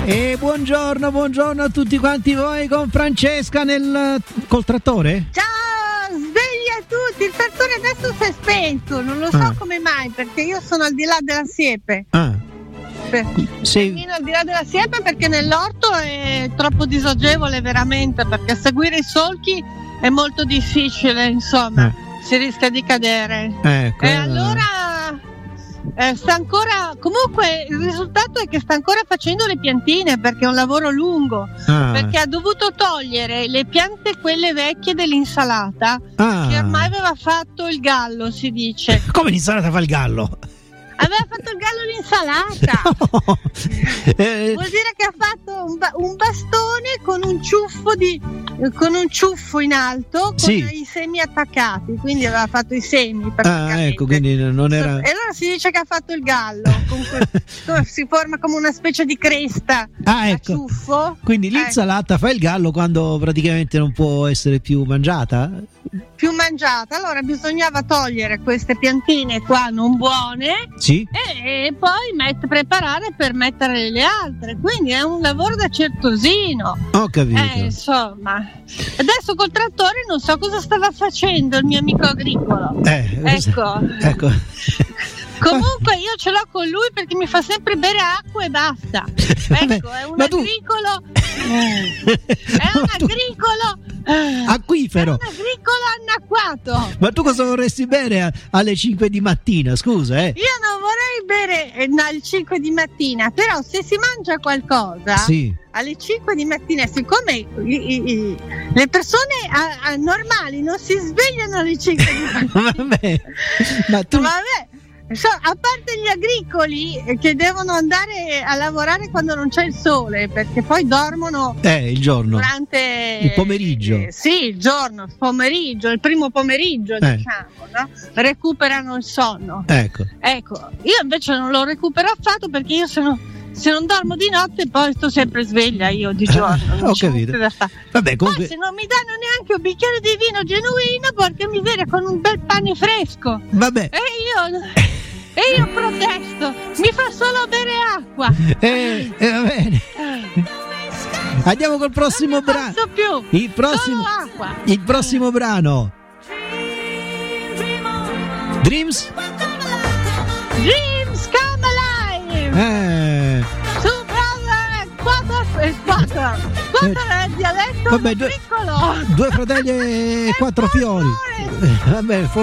E buongiorno a tutti quanti voi con Francesca col trattore? Ciao, svegli a tutti, il trattore adesso si è spento, non lo so come mai, perché io sono al di là della siepe. Cammino al di là della siepe perché nell'orto è troppo disagevole veramente, perché seguire i solchi è molto difficile, insomma, si rischia di cadere. E allora sta ancora, comunque il risultato è che sta ancora facendo le piantine, perché è un lavoro lungo, perché ha dovuto togliere le piante quelle vecchie dell'insalata che ormai aveva fatto il gallo, si dice. Come l'insalata fa il gallo? Aveva fatto il gallo d'insalata. Vuol dire che ha fatto un bastone con un ciuffo in alto con i semi attaccati, quindi aveva fatto i semi praticamente. Ecco, quindi non era. E allora si dice che ha fatto il gallo. Si forma come una specie di cresta a ciuffo. Quindi l'insalata fa il gallo quando praticamente non può essere più mangiata? Allora bisognava togliere queste piantine qua non buone e poi preparare per mettere le altre, quindi è un lavoro da certosino. Ho capito. Insomma, adesso col trattore non so cosa stava facendo il mio amico agricolo. Ecco. Comunque io ce l'ho con lui perché mi fa sempre bere acqua e basta. Ecco, è un agricolo. È un agricolo acquifero. È un agricolo anacquato. Ma tu cosa vorresti bere alle 5 di mattina? Scusa, Io non vorrei bere alle 5 di mattina, però se si mangia qualcosa alle 5 di mattina, siccome le persone normali non si svegliano alle 5 di mattina. Vabbè. A parte gli agricoli che devono andare a lavorare quando non c'è il sole, perché poi dormono il giorno durante il pomeriggio. Il giorno, il pomeriggio, il primo pomeriggio, diciamo, no? Recuperano il sonno. Ecco, io invece non lo recupero affatto, perché io se non dormo di notte poi sto sempre sveglia io di giorno. Ho capito. Vabbè, comunque. Poi se non mi danno neanche un bicchiere di vino genuino, perché mi viene con un bel pane fresco. Vabbè. E io protesto, mi fa solo bere acqua. Va bene. Andiamo col prossimo brano. Non posso più. Il prossimo brano. Dreams Come Alive. Su Brother Quattro è il dialetto agricolo. Due fratelli e 4 fiori. Vabbè,